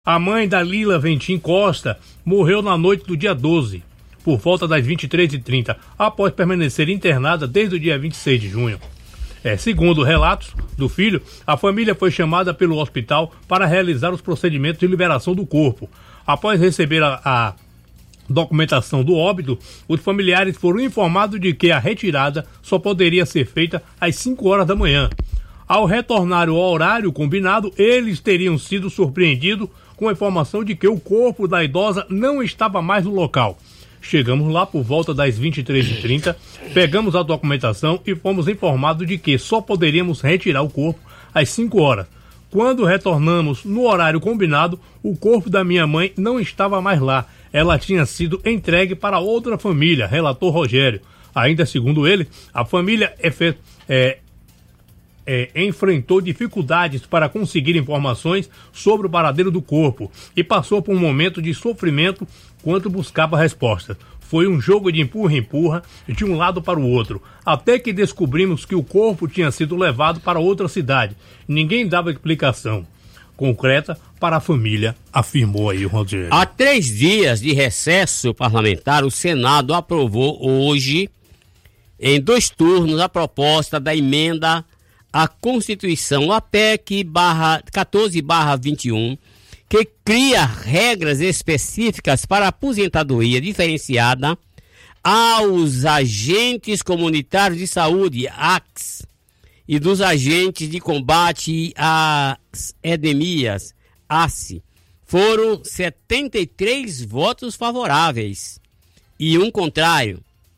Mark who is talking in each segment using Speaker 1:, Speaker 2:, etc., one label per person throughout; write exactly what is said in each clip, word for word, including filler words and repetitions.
Speaker 1: A mãe da Lila Ventim Costa morreu na noite do dia doze, por volta das vinte e três e trinta, após permanecer internada desde o dia vinte e seis de junho. É, segundo relatos do filho, a família foi chamada pelo hospital para realizar os procedimentos de liberação do corpo. Após receber a, a documentação do óbito, os familiares foram informados de que a retirada só poderia ser feita às cinco horas da manhã. Ao retornar ao horário combinado, eles teriam sido surpreendidos com a informação de que o corpo da idosa não estava mais no local. Chegamos lá por volta das vinte e três e trinta, pegamos a documentação e fomos informados de que só poderíamos retirar o corpo às cinco horas. Quando retornamos no horário combinado, o corpo da minha mãe não estava mais lá. Ela tinha sido entregue para outra família, relatou Rogério. Ainda segundo ele, a família é, é, é, enfrentou dificuldades para conseguir informações sobre o paradeiro do corpo e passou por um momento de sofrimento quando buscava respostas. Foi um jogo de empurra-empurra de um lado para o outro, até que descobrimos que o corpo tinha sido levado para outra cidade. Ninguém dava explicação concreta para a família, afirmou aí o Rogério.
Speaker 2: Há três dias de recesso parlamentar, o Senado aprovou hoje, em dois turnos, a proposta da emenda à Constituição, a P E C quatorze barra vinte e um, que cria regras específicas para a aposentadoria diferenciada aos agentes comunitários de saúde, A C S, e dos agentes de combate às endemias, A C E. Foram setenta e três votos favoráveis e um contrário,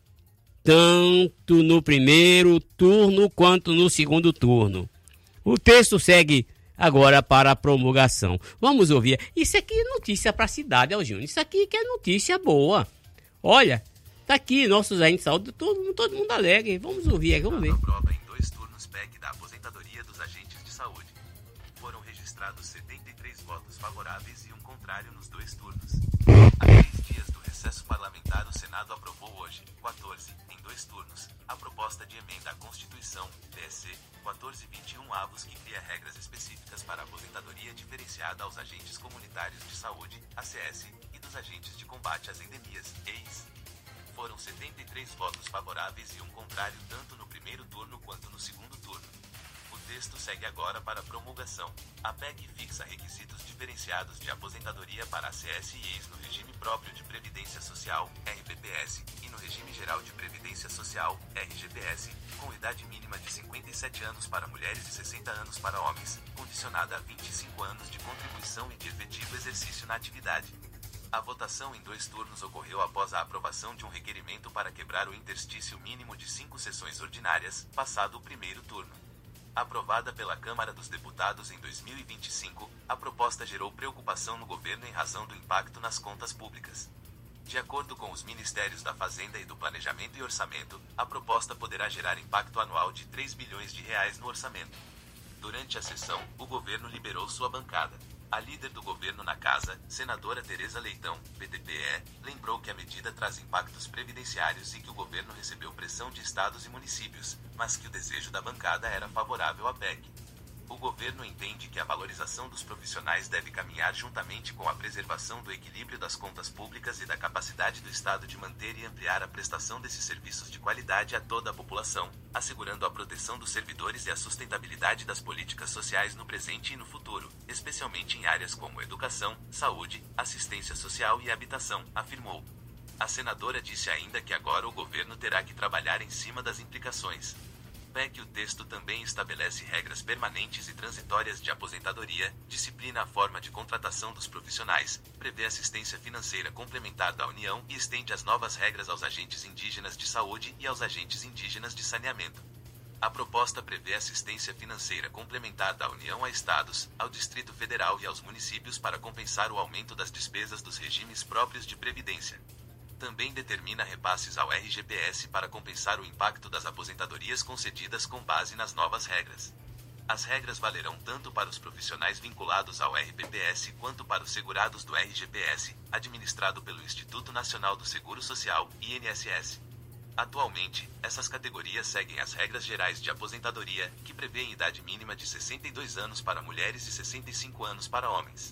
Speaker 2: tanto no primeiro turno quanto no segundo turno. O texto segue agora para a promulgação. Vamos ouvir. Isso aqui é notícia para a cidade, Eugênio. Isso aqui que é notícia boa. Olha, tá aqui nossos agentes de saúde, todo, todo mundo alegre. Vamos ouvir, vamos ver.
Speaker 3: Aprova em dois turnos P E C da aposentadoria dos agentes de saúde. Foram registrados setenta e três votos favoráveis e um contrário nos dois turnos. Há três dias do recesso parlamentar, o Senado aprovou hoje, quatorze, em dois turnos, a proposta de emenda à Constituição, P E C quatorze vinte e um avos, que cria regras específicas para a aposentadoria diferenciada aos agentes comunitários de saúde, A C S, e dos agentes de combate às endemias, E I S. Foram setenta e três votos favoráveis e um contrário tanto no primeiro turno quanto no segundo turno. O texto segue agora para a promulgação. A P E C fixa requisitos diferenciados de aposentadoria para A C S e E I S no regime próprio de Previdência Social, R P P S, e no regime geral de Previdência Social, R G P S, com idade mínima de cinquenta e sete anos para mulheres e sessenta anos para homens, condicionada a vinte e cinco anos de contribuição e de efetivo exercício na atividade. A votação em dois turnos ocorreu após a aprovação de um requerimento para quebrar o interstício mínimo de cinco sessões ordinárias, passado o primeiro turno. Aprovada pela Câmara dos Deputados em dois mil e vinte e cinco, a proposta gerou preocupação no governo em razão do impacto nas contas públicas. De acordo com os Ministérios da Fazenda e do Planejamento e Orçamento, a proposta poderá gerar impacto anual de três bilhões de reais no orçamento. Durante a sessão, o governo liberou sua bancada. A líder do governo na casa, senadora Tereza Leitão, P T P E, lembrou que a medida traz impactos previdenciários e que o governo recebeu pressão de estados e municípios, mas que o desejo da bancada era favorável à P E C. O governo entende que a valorização dos profissionais deve caminhar juntamente com a preservação do equilíbrio das contas públicas e da capacidade do Estado de manter e ampliar a prestação desses serviços de qualidade a toda a população, assegurando a proteção dos servidores e a sustentabilidade das políticas sociais no presente e no futuro, especialmente em áreas como educação, saúde, assistência social e habitação, afirmou. A senadora disse ainda que agora o governo terá que trabalhar em cima das implicações. P E C. O texto também estabelece regras permanentes e transitórias de aposentadoria, disciplina a forma de contratação dos profissionais, prevê assistência financeira complementar da União e estende as novas regras aos agentes indígenas de saúde e aos agentes indígenas de saneamento. A proposta prevê assistência financeira complementar da União a estados, ao Distrito Federal e aos municípios para compensar o aumento das despesas dos regimes próprios de previdência. Também determina repasses ao R G P S para compensar o impacto das aposentadorias concedidas com base nas novas regras. As regras valerão tanto para os profissionais vinculados ao R P P S quanto para os segurados do R G P S, administrado pelo Instituto Nacional do Seguro Social, I N S S. Atualmente, essas categorias seguem as regras gerais de aposentadoria, que prevêem idade mínima de sessenta e dois anos para mulheres e sessenta e cinco anos para homens.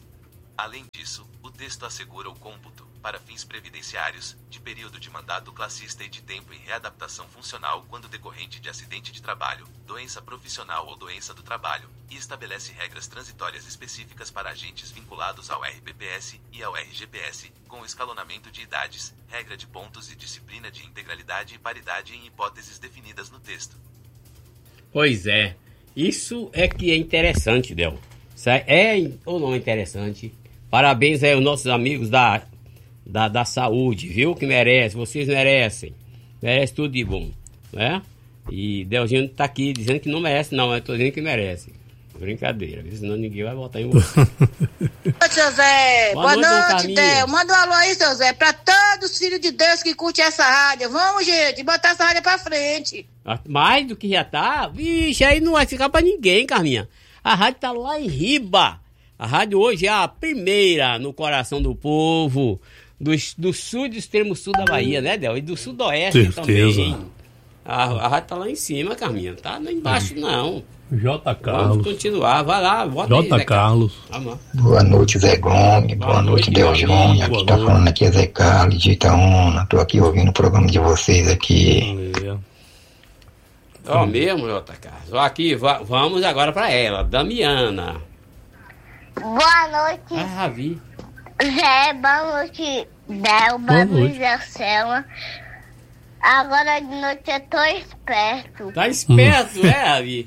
Speaker 3: Além disso, o texto assegura o cômputo, para fins previdenciários, de período de mandato classista e de tempo em readaptação funcional quando decorrente de acidente de trabalho, doença profissional ou doença do trabalho, e estabelece regras transitórias específicas para agentes vinculados ao R P P S e ao R G P S, com escalonamento de idades, regra de pontos e disciplina de integralidade e paridade em hipóteses definidas no texto.
Speaker 2: Pois é, isso é que é interessante, Del. É ou não é interessante? Parabéns aí aos nossos amigos da, da, da saúde, viu? Que merece, vocês merecem. Merece tudo de bom, né? E Delzinho tá aqui dizendo que não merece, não. Eu tô dizendo que merece. Brincadeira, senão ninguém vai votar em você.
Speaker 4: Seu Zé, boa, boa noite,
Speaker 2: noite
Speaker 4: Del. Manda um alô aí, seu Zé, pra todos os filhos de Deus que curtem essa rádio. Vamos, gente, botar essa rádio pra frente.
Speaker 2: Mais do que já tá? Vixe, aí não vai ficar pra ninguém, Carminha. A rádio tá lá em Riba. A rádio hoje é a primeira no coração do povo, do, do sul e do extremo sul da Bahia, né, Del? E do sudoeste também. A, a rádio tá lá em cima, Carminha. Tá lá embaixo, não.
Speaker 1: J. Carlos.
Speaker 2: Vamos continuar, vai lá, bota
Speaker 1: J.
Speaker 2: aí,
Speaker 1: Carlos.
Speaker 2: Carlos.
Speaker 5: Boa noite, Zé Gomes. Boa, Boa noite, Del Júnior. Aqui tá falando aqui é Zé Carlos de Itaúna. Tô aqui ouvindo o programa de vocês aqui.
Speaker 2: Ó, oh, mesmo, J. Carlos. Aqui, va- vamos agora pra ela, Damiana.
Speaker 6: Boa noite.
Speaker 2: Ah, vi.
Speaker 6: Zé, boa noite, Del, boa noite, Selma. Agora de noite eu tô esperto.
Speaker 2: Tá esperto, é, Ravi?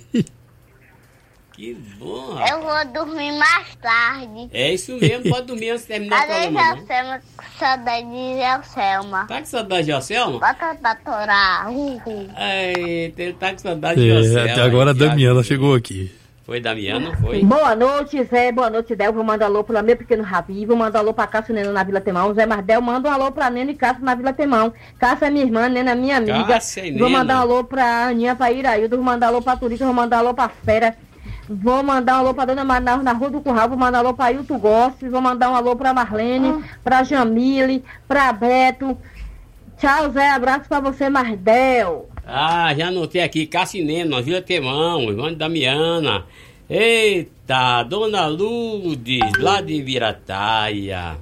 Speaker 2: Que bom.
Speaker 6: Eu vou dormir mais tarde.
Speaker 2: É isso mesmo, pode dormir antes de terminar o programa.
Speaker 6: Adeus, Selma, com saudade de Selma.
Speaker 2: Tá com saudade de Selma?
Speaker 6: Bota pra torar. Uhul.
Speaker 2: Eita, ele tá com saudade
Speaker 1: é,
Speaker 2: de Selma.
Speaker 1: Até agora a Damiana chegou aqui.
Speaker 2: Foi, Damiana, foi?
Speaker 7: Boa noite, Zé. Boa noite, Del. Vou mandar alô pra meu pequeno Ravi. Vou mandar alô pra Cássio Neno na Vila Temão. Zé Mardel, manda um alô pra Neno e Cássio na Vila Temão. Cássio é minha irmã, Neno é minha amiga.
Speaker 2: Cássia e
Speaker 7: vou
Speaker 2: Nena.
Speaker 7: mandar um alô pra Aninha, pra Iraildo. Vou mandar alô pra Turista. Vou mandar alô pra Fera. Vou mandar um alô pra Dona Manaus na Rua do Curral. Vou mandar um alô pra Hilton Gomes. Vou mandar um alô pra Marlene, pra Jamile, pra Beto. Tchau, Zé. Abraço pra você, Mardel.
Speaker 2: Ah, já anotei aqui. Cássio e Neno, na Vila Temão. Irmã de Damiana. Eita, Dona Lourdes, lá de Virataia.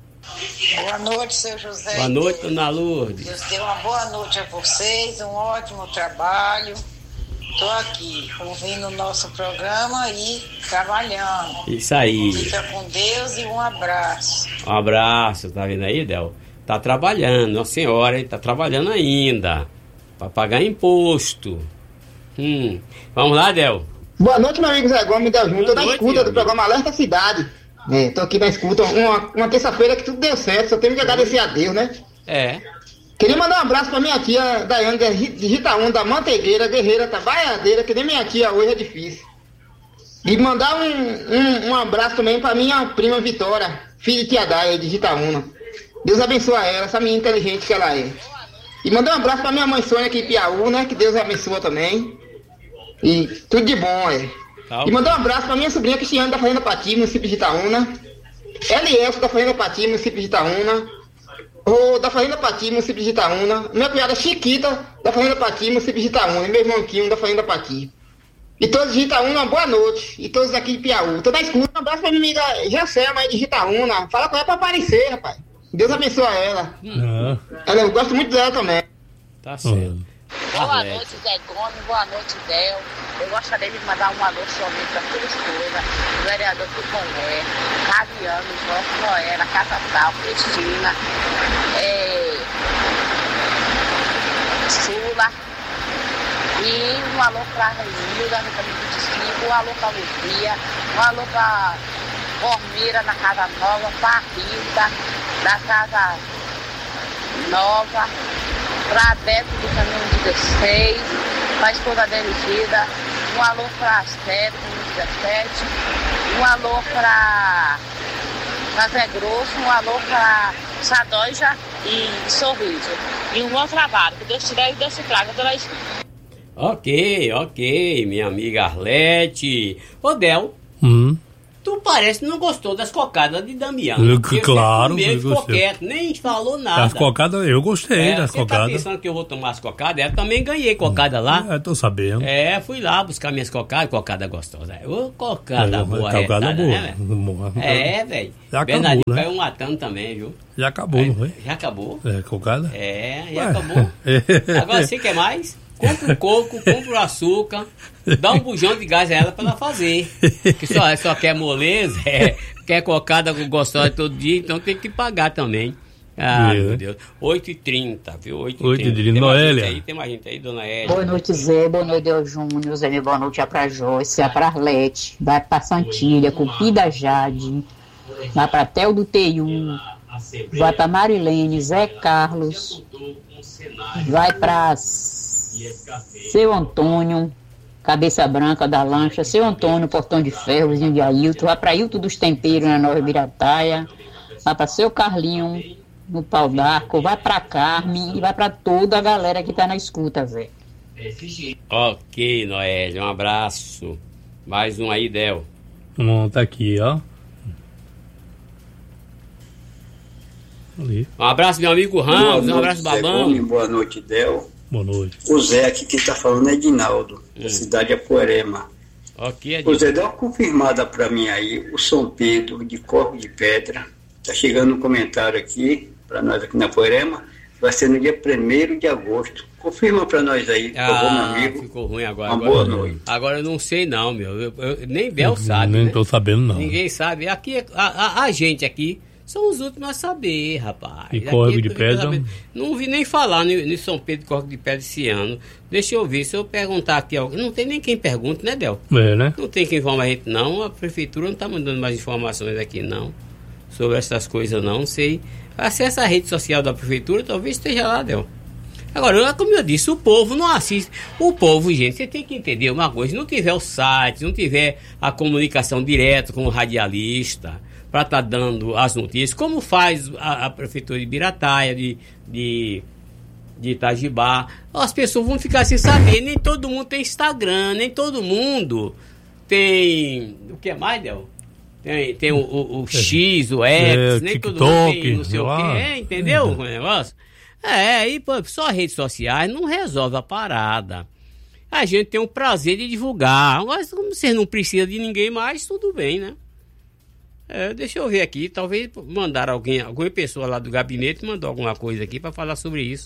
Speaker 4: Boa noite, seu José.
Speaker 2: Boa noite, Dona Lourdes.
Speaker 4: Deus dê uma boa noite a vocês, um ótimo trabalho. Estou aqui ouvindo o nosso programa e trabalhando.
Speaker 2: Isso aí.
Speaker 4: Fica com Deus e um abraço.
Speaker 2: Um abraço, tá vendo aí, Del? Tá trabalhando, Nossa Senhora, hein? Tá trabalhando ainda. Pra pagar imposto. Hum. Vamos lá, Del?
Speaker 5: Boa noite, meu amigo Zé Gomes, Del Júnior. Tô na escuta do
Speaker 2: amigo.
Speaker 5: programa Alerta Cidade. É, tô aqui na escuta. Uma, uma terça-feira que tudo deu certo, só tenho que agradecer a Deus, né?
Speaker 2: É.
Speaker 5: Queria mandar um abraço pra minha tia Daiane de Itaúna, da Manteigueira, guerreira, trabalhadeira, que nem minha tia hoje é difícil. E mandar um, um, um abraço também pra minha prima Vitória, filha de tia Daia, de Itaúna. Deus abençoe ela, essa menina inteligente que ela é. E mandar um abraço pra minha mãe Sônia aqui em Piauí, né? Que Deus abençoe também. E tudo de bom, é.
Speaker 2: Tá.
Speaker 5: E mandar um abraço pra minha sobrinha Cristiane da Fazenda Pati, município de Itaúna. Elielso da Fazenda Pati, município de Itaúna. O da Fazenda Pati, município de Itaúna. Minha cunhada Chiquita da Fazenda Pati, município de Itaúna. E meu irmão Quinho da Fazenda Pati. E todos de Itaúna, uma boa noite. E todos aqui de Piauí. Tô na escuta. Um abraço pra minha amiga Jacelma aí de Itaúna. Fala com ela pra aparecer, rapaz. Deus abençoe ela.
Speaker 1: Ah,
Speaker 5: Ela, eu gosto muito dela também.
Speaker 2: Tá certo.
Speaker 4: Boa
Speaker 2: Arlete.
Speaker 4: noite, Zé Gomes. Boa noite, Del. Eu gostaria de mandar um alô somente para sua esposa, o vereador Tucumé, Caviano, Jorge Noela, Casa Tal, Cristina, é, Sula. E um alô para a Renilda, no caminho vinte e cinco, um alô para a Luzia, um alô para Bormira, na Casa Nova, para a Rita, da Casa Nova, para Beto do caminho dezesseis, para a esposa da Eligida, um alô para Astero, caminho dezessete, um alô para Zé Grosso, um alô para Sadoja e Sorriso. E um bom trabalho, que Deus te dê e Deus te traga toda isso.
Speaker 2: Ok, ok, minha amiga Arlete. Ô, Del,
Speaker 1: hum.
Speaker 2: Tu parece que não gostou das cocadas de Damião.
Speaker 1: Eu, claro,
Speaker 2: eu
Speaker 1: eu gostei.
Speaker 2: Quieto, nem falou nada.
Speaker 1: As cocadas, eu gostei
Speaker 2: é,
Speaker 1: das
Speaker 2: você
Speaker 1: cocadas.
Speaker 2: Tá pensando que eu vou tomar as cocadas? Eu também ganhei cocada lá.
Speaker 1: É, tô sabendo.
Speaker 2: É, fui lá buscar minhas cocadas, cocada gostosa. Ô, cocada
Speaker 1: é,
Speaker 2: boa,
Speaker 1: cocada
Speaker 2: retada,
Speaker 1: boa.
Speaker 2: Né, é, velho.
Speaker 1: Já acabou,
Speaker 2: Bernardinho
Speaker 1: né?
Speaker 2: caiu matando também, viu?
Speaker 1: Já acabou, não foi?
Speaker 2: Já acabou?
Speaker 1: É, cocada?
Speaker 2: É, já
Speaker 1: Ué.
Speaker 2: acabou. Agora você quer mais? Compra o coco, compra o açúcar, dá um bujão de gás a ela pra ela fazer. Que só, só quer moleza, é, quer cocada gostosa todo dia, então tem que pagar também. Ah, é. Meu Deus. oito e trinta, viu? oito e trinta.
Speaker 1: Noélia.
Speaker 2: Aí, tem mais gente aí, dona Hélia.
Speaker 8: Boa noite, Zé. Boa noite, Del Júnior. Zé, boa noite é pra Joyce, é pra Arlete, vai pra Santilha, Cupida Jade, vai pra Tel do Teiu, vai pra Marilene, Zé Carlos, vai pra Seu Antônio, Cabeça Branca da Lancha, Seu Antônio, Portão de Ferro, vizinho de Ailton, vai para Ailton dos Temperos, na Nova Birataia, vai para Seu Carlinho, no Pau d'Arco, vai para Carme e vai para toda a galera que tá na escuta, Zé.
Speaker 2: Ok, Noélio, um abraço. Mais um aí, Del.
Speaker 1: Bom, tá aqui, ó. Ali.
Speaker 2: Um abraço, meu amigo Ramos, um abraço, Babão.
Speaker 9: Boa noite, Del.
Speaker 1: Boa noite.
Speaker 9: O Zé aqui, quem tá falando é Edinaldo, hum. da cidade de Apuarema.
Speaker 2: Ok,
Speaker 9: o Zé, dá uma confirmada pra mim aí, o São Pedro de Corpo de Pedra. Tá chegando um comentário aqui, pra nós aqui na Apuarema, vai ser no dia primeiro de agosto. Confirma pra nós aí, por favor,
Speaker 2: ah,
Speaker 9: meu amigo.
Speaker 2: Ficou ruim agora.
Speaker 9: Uma
Speaker 2: agora,
Speaker 9: boa noite.
Speaker 2: Agora eu não sei não, meu. Eu, eu, nem Bel sabe,
Speaker 1: Nem
Speaker 2: né?
Speaker 1: tô sabendo, não.
Speaker 2: Ninguém sabe. Aqui, a, a, a gente aqui são os últimos a saber, rapaz.
Speaker 1: E Córrego de Pedra?
Speaker 2: Não vi nem falar no São Pedro Córrego de Pedra esse ano. Deixa eu ver, se eu perguntar aqui, não tem nem quem pergunte, né, Del?
Speaker 1: É, né?
Speaker 2: Não tem quem informa a gente, não. A prefeitura não tá mandando mais informações aqui, não. Sobre essas coisas, não. Não sei. Acesse a rede social da prefeitura, talvez esteja lá, Del. Agora, como eu disse, o povo não assiste. O povo, gente, você tem que entender uma coisa. Se não tiver o site, se não tiver a comunicação direta com o radialista, para estar tá dando as notícias, como faz a, a prefeitura de Birataia, de, de, de Itajibá, as pessoas vão ficar sem saber. Nem todo mundo tem Instagram, nem todo mundo tem... O que mais, Del? Tem, tem o, o, o X, o X,
Speaker 1: é,
Speaker 2: nem
Speaker 1: TikTok,
Speaker 2: todo mundo tem não sei o
Speaker 1: lá.
Speaker 2: que, é, entendeu o negócio? É, e pô, só redes sociais não resolve a parada. A gente tem o prazer de divulgar. Agora, como você não precisa de ninguém mais, tudo bem, né? É, deixa eu ver aqui, talvez mandar alguém, alguma pessoa lá do gabinete mandou alguma coisa aqui para falar sobre isso,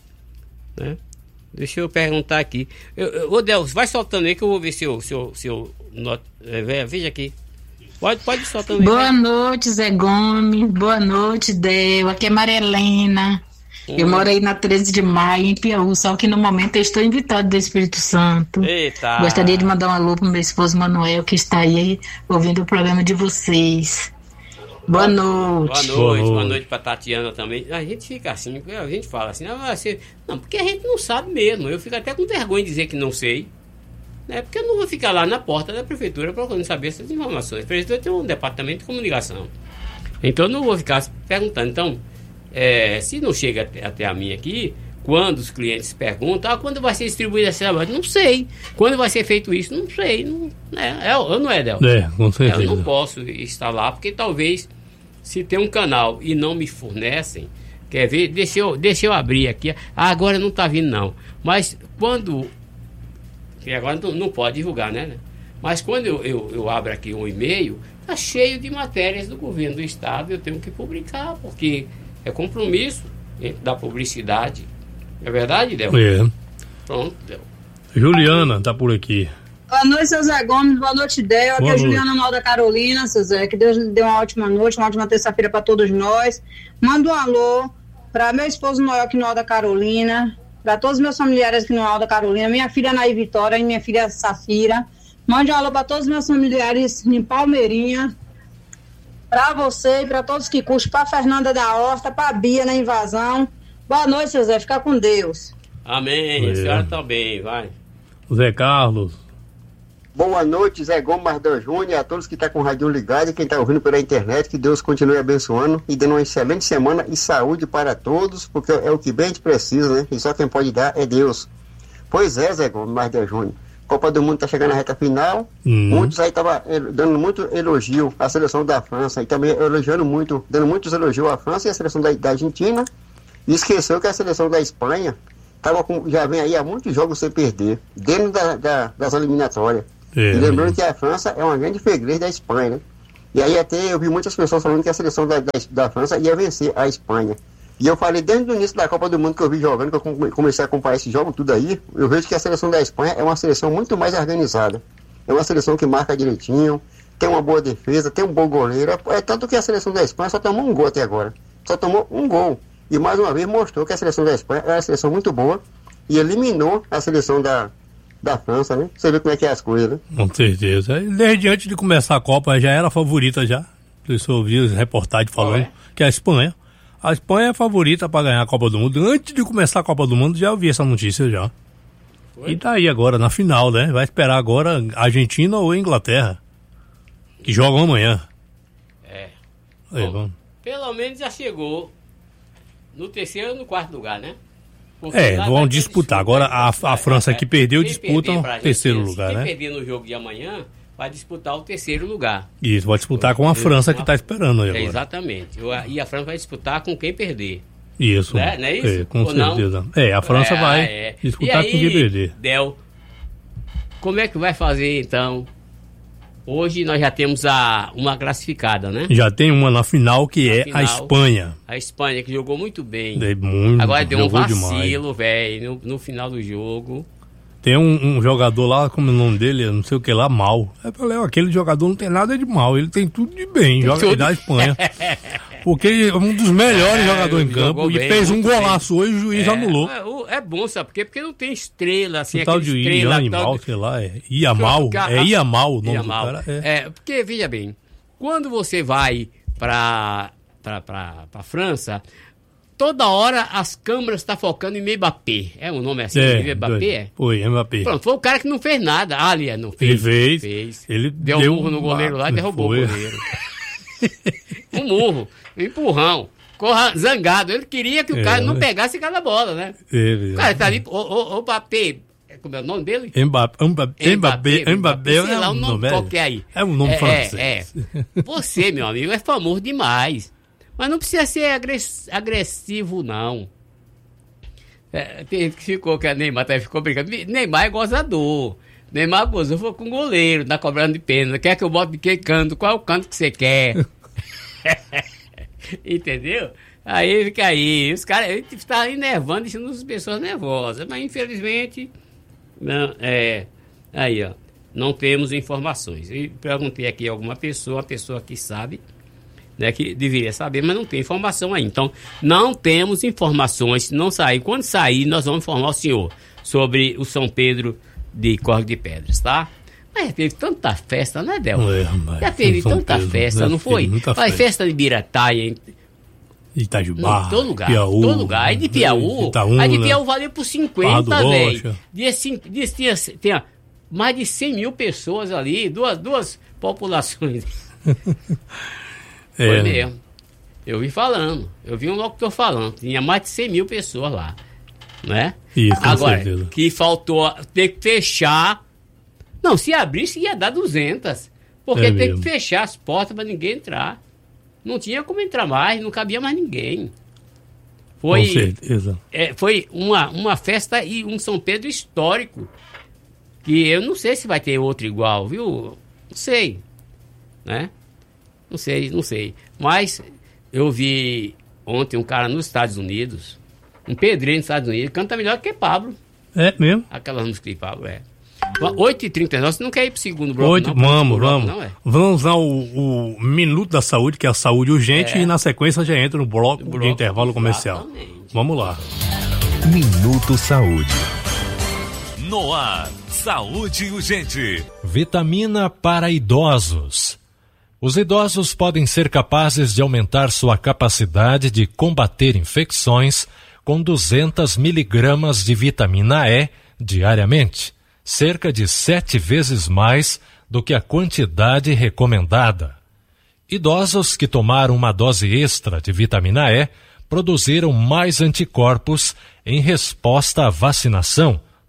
Speaker 2: né? Deixa eu perguntar aqui. Eu, eu, ô Deus, vai soltando aí que eu vou ver se eu, se eu, se eu not... é, veja aqui. Pode, pode ir soltando aí.
Speaker 8: Boa noite, Zé Gomes. Boa noite, Del. Aqui é Maria Helena. Hum. Eu moro aí na treze de maio, em Piauí, só que no momento eu estou em Vitória do Espírito Santo.
Speaker 2: Eita.
Speaker 8: Gostaria de mandar um alô pro meu esposo Manuel, que está aí ouvindo o programa de vocês. Boa noite.
Speaker 2: Boa noite, boa noite pra Tatiana também. A gente fica assim, a gente fala assim, não, você... não, porque a gente não sabe mesmo. Eu fico até com vergonha de dizer que não sei. Né? Porque eu não vou ficar lá na porta da prefeitura procurando saber essas informações. A prefeitura tem um departamento de comunicação. Então eu não vou ficar perguntando. Então, é, se não chega até, até a mim aqui, quando os clientes perguntam, ah, quando vai ser distribuída essa trabalho? Não sei. Quando vai ser feito isso? Não sei. Não, né? é, eu não é, Del?
Speaker 1: É, com certeza.
Speaker 2: Eu não posso estar lá, porque talvez, se tem um canal e não me fornecem, quer ver? Deixa eu, deixa eu abrir aqui. Ah, agora não está vindo, não. Mas quando... que agora não, não pode divulgar, né? Mas quando eu, eu, eu abro aqui um e-mail, está cheio de matérias do governo do estado, eu tenho que publicar, porque é compromisso da publicidade. É verdade, Del?
Speaker 1: É.
Speaker 2: Pronto, Del.
Speaker 1: Juliana tá por aqui.
Speaker 10: Boa noite, seu Zé Gomes. Boa noite, Del. Aqui é a Juliana Mal da Carolina, seu Zé. Que Deus dê uma ótima noite, uma ótima terça-feira para todos nós. Manda um alô para meu esposo Noel aqui no Alto da Carolina, para todos os meus familiares aqui no Alto da Carolina, minha filha Naí Vitória e minha filha Safira. Mande um alô para todos os meus familiares em Palmeirinha, para você e para todos que curtem, para Fernanda da Horta, para Bia na Invasão. Boa noite, seu Zé. Fica com Deus.
Speaker 2: Amém.
Speaker 1: É.
Speaker 2: A senhora também, vai.
Speaker 1: Zé Carlos.
Speaker 11: Boa noite, Zé Gomes Mardel Júnior, a todos que estão tá com o rádio ligado e quem está ouvindo pela internet, que Deus continue abençoando e dando uma excelente semana e saúde para todos, porque é o que bem a gente precisa, né? E só quem pode dar é Deus. Pois é, Zé Gomes Mardel Júnior. Copa do Mundo está chegando na reta final. Hum. Muitos aí estavam dando muito elogio à seleção da França e também elogiando muito, dando muitos elogios à França e à seleção da, da Argentina. E esqueceu que a seleção da Espanha tava com, já vem aí há muitos jogos sem perder, dentro da, da, das eliminatórias. É, e lembrando é. que a França é uma grande freguês da Espanha, né? E aí até eu vi muitas pessoas falando que a seleção da, da, da França ia vencer a Espanha. E eu falei desde o início da Copa do Mundo que eu vi jogando, que eu comecei a acompanhar esse jogo, tudo aí, eu vejo que a seleção da Espanha é uma seleção muito mais organizada. É uma seleção que marca direitinho, tem uma boa defesa, tem um bom goleiro. É tanto que a seleção da Espanha só tomou um gol até agora. Só tomou um gol. E mais uma vez mostrou que a seleção da Espanha é uma seleção muito boa e eliminou a seleção da, da França, né? Você vê como é que é as coisas, né?
Speaker 1: Com certeza. Desde antes de começar a Copa já era a favorita já. Eu ouvi as reportagens falando oh, é? que a Espanha A Espanha é favorita para ganhar a Copa do Mundo. Antes de começar a Copa do Mundo, já ouvi essa notícia já. Foi? E tá aí agora, na final, né? Vai esperar agora Argentina ou Inglaterra. Que jogam amanhã.
Speaker 2: É.
Speaker 1: Aí,
Speaker 2: Bom, vamos. Pelo menos já chegou no terceiro ou no quarto lugar, né? Porque
Speaker 1: é, vão disputar. Agora a, a França que perdeu disputa o terceiro
Speaker 2: gente,
Speaker 1: lugar,
Speaker 2: quem
Speaker 1: né?
Speaker 2: Quem perder no jogo de amanhã vai disputar o terceiro lugar.
Speaker 1: Isso, vai disputar com a França que está esperando aí agora.
Speaker 2: É, exatamente. E a França vai disputar com quem perder.
Speaker 1: Isso.
Speaker 2: Né? Não é isso?
Speaker 1: É, com
Speaker 2: Ou
Speaker 1: certeza.
Speaker 2: Não?
Speaker 1: É, a França
Speaker 2: é,
Speaker 1: vai
Speaker 2: é.
Speaker 1: disputar
Speaker 2: aí,
Speaker 1: com quem perder.
Speaker 2: Del, como é que vai fazer então? Hoje nós já temos a, uma classificada, né?
Speaker 1: Já tem uma na final que na é final, a Espanha.
Speaker 2: A Espanha que jogou muito bem.
Speaker 1: É muito,
Speaker 2: agora deu um vacilo, velho, no, no final do jogo.
Speaker 1: Tem um, um jogador lá, como é o nome dele, não sei o que lá, mal. Eu falei, ó, aquele jogador não tem nada de mal, ele tem tudo de bem, tem joga tudo. Da Espanha. Porque ele é um dos melhores é, jogadores em campo e bem, fez um golaço bem. Hoje e o juiz
Speaker 2: é,
Speaker 1: anulou.
Speaker 2: É, é bom, sabe por quê? Porque não tem estrela, assim,
Speaker 1: o tal de
Speaker 2: estrela,
Speaker 1: animal,
Speaker 2: tal de...
Speaker 1: sei lá, é Iamal, é Iamal o nome
Speaker 2: Iamal.
Speaker 1: do cara. É.
Speaker 2: é, porque, veja bem, quando você vai pra, pra, pra, pra França, toda hora as câmeras estão tá focando em Mbappé. É o um nome assim?
Speaker 1: É,
Speaker 2: Mbappé? É?
Speaker 1: Foi, Mbappé.
Speaker 2: Pronto, foi o cara que não fez nada. Ah, ali, não fez.
Speaker 1: Ele fez.
Speaker 2: fez.
Speaker 1: Ele
Speaker 2: deu,
Speaker 1: deu
Speaker 2: um murro no goleiro lá e derrubou foi. o goleiro. um murro, um empurrão. Corra zangado. Ele queria que o é, cara não pegasse cada bola, né?
Speaker 1: Ele,
Speaker 2: o cara tá ali, o, o, o Mbappé. Como é o nome dele?
Speaker 1: Mbappé. Mbappé. Mbappé. Mbappé.
Speaker 2: Sei lá, o nome qualquer aí.
Speaker 1: É um nome
Speaker 2: é,
Speaker 1: francês.
Speaker 2: É, é. Você, meu amigo, é famoso demais. Mas não precisa ser agressivo, não. É, tem que ficou que a Neymar até ficou brincando. Neymar é gozador. Neymar gozou, foi com o goleiro, tá cobrando de pena. Quer que eu bote de que canto? Qual é o canto que você quer? Entendeu? Aí fica aí. Os caras estão enervando, deixando as pessoas nervosas. Mas infelizmente, não, é, aí ó, não temos informações. Eu perguntei aqui a alguma pessoa, a pessoa que sabe, né, que deveria saber, mas não tem informação aí. Então, não temos informações. Se não sair, quando sair, nós vamos informar o senhor sobre o São Pedro de Córrego de Pedras, tá? Mas já teve tanta festa, né, Del?
Speaker 1: É,
Speaker 2: já teve tanta Pedro, festa, não foi? Faz festa. festa de Birataia,
Speaker 1: Itajubá,
Speaker 2: em todo lugar,
Speaker 1: Piauí,
Speaker 2: todo lugar. Aí de Piauí,
Speaker 1: Itaúna,
Speaker 2: aí de Piauí valeu por cinquenta, velho. Tinha, tinha mais de cem mil pessoas ali, duas, duas populações.
Speaker 1: É.
Speaker 2: Foi mesmo. Eu vi falando, eu vi um locutor falando, tinha mais de cem mil pessoas lá, né?
Speaker 1: Isso, com
Speaker 2: Agora,
Speaker 1: certeza.
Speaker 2: Que faltou ter que fechar. Não, se abrisse ia dar duzentas, porque
Speaker 1: é
Speaker 2: tem que fechar as portas para ninguém entrar. Não tinha como entrar mais, não cabia mais ninguém. Foi,
Speaker 1: com certeza.
Speaker 2: É, foi uma, uma festa e um São Pedro histórico, que eu não sei se vai ter outro igual, viu? Não sei, né? Não sei, não sei. Mas eu vi ontem um cara nos Estados Unidos, um pedreiro nos Estados Unidos, canta melhor que Pablo.
Speaker 1: É mesmo?
Speaker 2: Aquela música de Pablo, é. oito e trinta e nove, você não quer ir pro segundo bloco,
Speaker 1: oito,
Speaker 2: não?
Speaker 1: Vamos,
Speaker 2: bloco,
Speaker 1: vamos.
Speaker 2: Não, é?
Speaker 1: Vamos usar o, o Minuto da Saúde, que é a saúde urgente,
Speaker 2: É.
Speaker 1: e na sequência já entra no bloco,
Speaker 2: bloco,
Speaker 1: de intervalo comercial.
Speaker 2: exatamente.
Speaker 1: Vamos lá.
Speaker 12: Minuto Saúde.
Speaker 13: No ar, saúde urgente.
Speaker 12: Vitamina para idosos. Os idosos podem ser capazes de aumentar sua capacidade de combater infecções com duzentas miligramas de vitamina E diariamente, cerca de sete vezes mais do que a quantidade recomendada. Idosos que tomaram uma dose extra de vitamina E produziram mais anticorpos em resposta à vacinação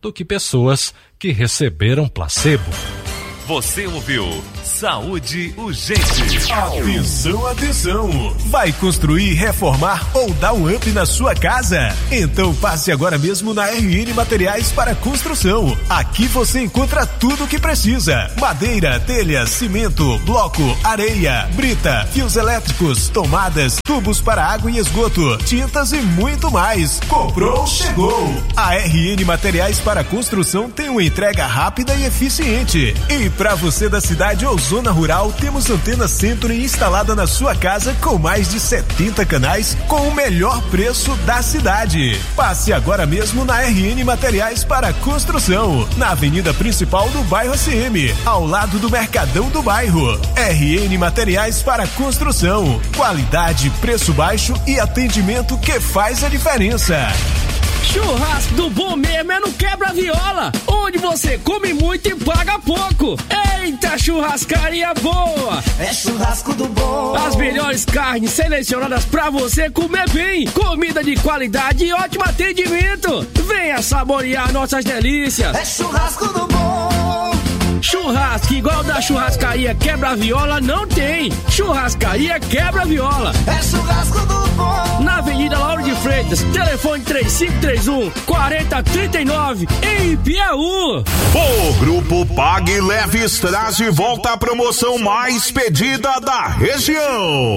Speaker 12: do que pessoas que receberam placebo.
Speaker 13: Você ouviu Saúde Urgente.
Speaker 14: Atenção, atenção! Vai construir, reformar ou dar um up na sua casa? Então passe agora mesmo na R N Materiais para Construção. Aqui você encontra tudo o que precisa: madeira, telha, cimento, bloco, areia, brita, fios elétricos, tomadas, tubos para água e esgoto, tintas e muito mais. Comprou, chegou! A R N Materiais para Construção tem uma entrega rápida e eficiente. E para você da cidade ou zona rural, temos antena Centro instalada na sua casa com mais de setenta canais com o melhor preço da cidade. Passe agora mesmo na R N Materiais para Construção, na avenida principal do bairro A C M, ao lado do Mercadão do Bairro. R N Materiais para Construção, qualidade, preço baixo e atendimento que faz a diferença.
Speaker 15: Churrasco do bom mesmo é no Quebra-Viola, onde você come muito e paga pouco. Eita, churrascaria boa!
Speaker 16: É churrasco do bom.
Speaker 15: As melhores carnes selecionadas pra você comer bem. Comida de qualidade e ótimo atendimento. Venha saborear nossas delícias.
Speaker 16: É churrasco do bom.
Speaker 15: Churrasco igual da churrascaria Quebra-Viola não tem. Churrascaria Quebra-Viola.
Speaker 16: É churrasco do bom.
Speaker 15: Na Avenida Lauro de Freitas, telefone três cinco três um, quatro zero três nove, em Piauí.
Speaker 17: O Grupo Pague Leves traz de volta a promoção mais pedida da região.